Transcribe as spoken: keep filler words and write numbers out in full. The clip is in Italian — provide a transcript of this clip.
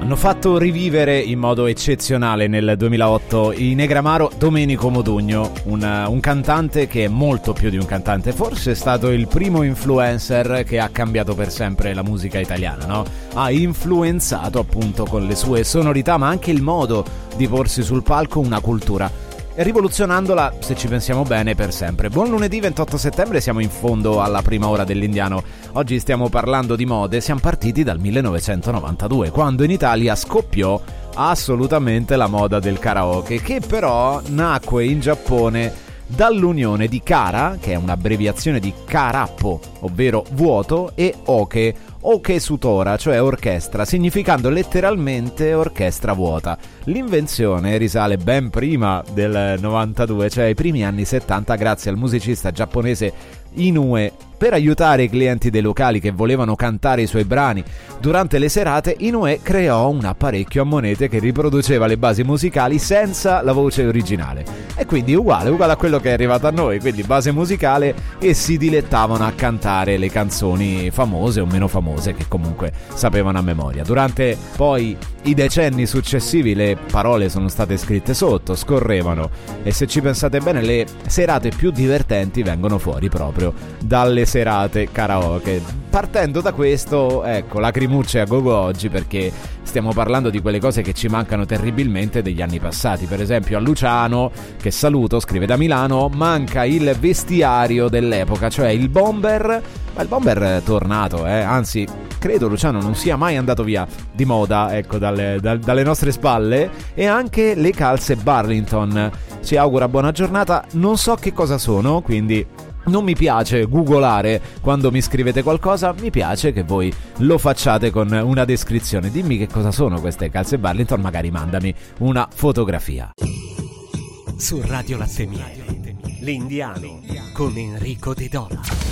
Hanno fatto rivivere in modo eccezionale nel duemilaotto i Negramaro Domenico Modugno, un, un cantante che è molto più di un cantante, forse è stato il primo influencer che ha cambiato per sempre la musica italiana, no? Ha influenzato appunto con le sue sonorità, ma anche il modo di porsi sul palco, una cultura, e rivoluzionandola, se ci pensiamo bene, per sempre. Buon lunedì ventotto settembre, siamo in fondo alla prima ora dell'Indiano. Oggi stiamo parlando di mode, siamo partiti dal millenovecentonovantadue, quando in Italia scoppiò assolutamente la moda del karaoke, che però nacque in Giappone dall'unione di kara, che è un'abbreviazione di karappo, ovvero vuoto, e oke, oke sutora, cioè orchestra, significando letteralmente orchestra vuota. L'invenzione risale ben prima del novantadue, cioè ai primi anni settanta, grazie al musicista giapponese Inoue. Per aiutare i clienti dei locali che volevano cantare i suoi brani durante le serate, Inoue creò un apparecchio a monete che riproduceva le basi musicali senza la voce originale. E quindi uguale, uguale a quello che è arrivato a noi, quindi base musicale, e si dilettavano a cantare le canzoni famose o meno famose che comunque sapevano a memoria. Durante poi i decenni successivi le parole sono state scritte sotto, scorrevano, e se ci pensate bene le serate più divertenti vengono fuori proprio dalle serate karaoke. Partendo da questo, ecco, lacrimucce a gogo oggi, perché stiamo parlando di quelle cose che ci mancano terribilmente degli anni passati. Per esempio a Luciano, che saluto, scrive da Milano, manca il vestiario dell'epoca, cioè il bomber. Ma il bomber è tornato, eh? Anzi, credo Luciano non sia mai andato via di moda, ecco, dalle, da, dalle nostre spalle. E anche le calze Burlington. Ci augura buona giornata. Non so che cosa sono, quindi non mi piace googolare quando mi scrivete qualcosa, mi piace che voi lo facciate con una descrizione. Dimmi che cosa sono queste calze Burlington, magari mandami una fotografia. Su Radio Latte Miele, l'Indiano con Enrico De Dona.